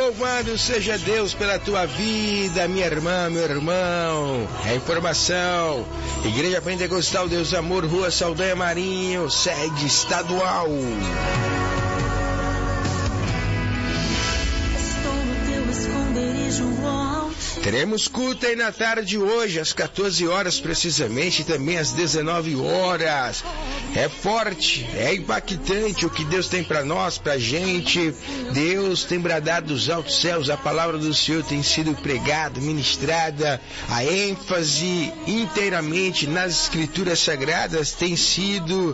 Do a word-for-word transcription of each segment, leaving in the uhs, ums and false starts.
Louvado seja Deus pela tua vida, minha irmã, meu irmão. É informação. Igreja Pentecostal Deus Amor, Rua Saldanha Marinho, sede estadual. Estou no teu esconderijo alto. Teremos culto aí na tarde de hoje, às quatorze horas precisamente, e também às dezenove horas. É forte, é impactante o que Deus tem para nós, pra gente. Deus tem bradado dos altos céus, a palavra do Senhor tem sido pregada, ministrada, a ênfase inteiramente nas escrituras sagradas tem sido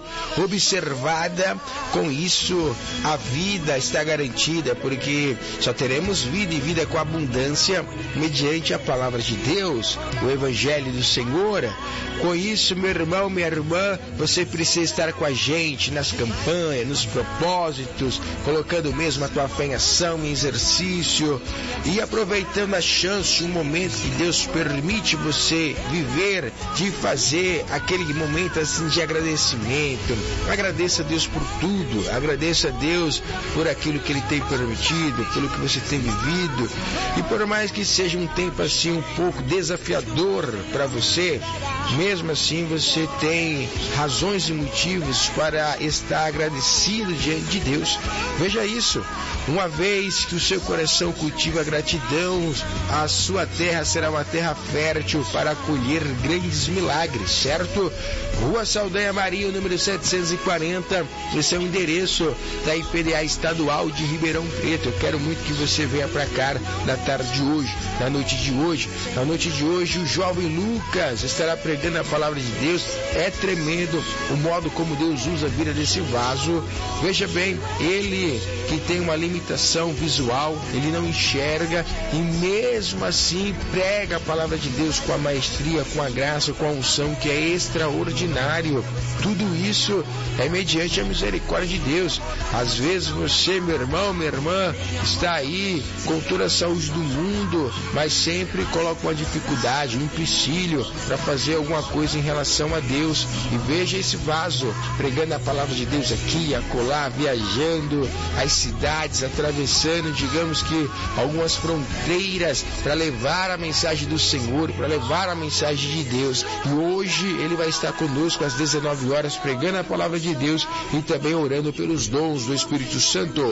observada. Com isso, a vida está garantida, porque só teremos vida e vida com abundância mediante a palavra de Deus, o Evangelho do Senhor. Com isso, meu irmão, minha irmã, você precisa estar com a gente nas campanhas, nos propósitos, colocando mesmo a tua fé em ação, em exercício e aproveitando a chance, o momento que Deus permite você viver, de fazer aquele momento assim de agradecimento. Agradeça a Deus por tudo, agradeça a Deus por aquilo que Ele tem permitido, pelo que você tem vivido, e por mais que seja um tempo assim um pouco desafiador para você, mesmo assim você tem razões e motivos para estar agradecido diante de Deus. Veja isso, uma vez que o seu coração cultiva a gratidão, a sua terra será uma terra fértil para acolher grandes milagres, certo? Rua Saldanha Marinho, número setecentos e quarenta, esse é o endereço da I P D A estadual de Ribeirão Preto. Eu quero muito que você venha para cá na tarde de hoje, na noite de hoje. Na noite de hoje, o jovem Lucas estará pregando a palavra de Deus. É tremendo o modo como Deus usa a vida desse vaso. Veja bem, ele que tem uma limitação visual, ele não enxerga e mesmo assim prega a palavra de Deus com a maestria, com a graça, com a unção que é extraordinário. Tudo isso é mediante a misericórdia de Deus. Às vezes você, meu irmão, minha irmã, está aí com toda a saúde do mundo, mas sempre coloca uma dificuldade, um empecilho para fazer alguma coisa em relação a Deus. E veja esse vaso pregando a palavra de Deus aqui, acolá, viajando as cidades, atravessando, digamos que algumas fronteiras para levar a mensagem do Senhor, para levar a mensagem de Deus. E hoje ele vai estar conosco às dezenove horas pregando a palavra de Deus e também orando pelos dons do Espírito Santo.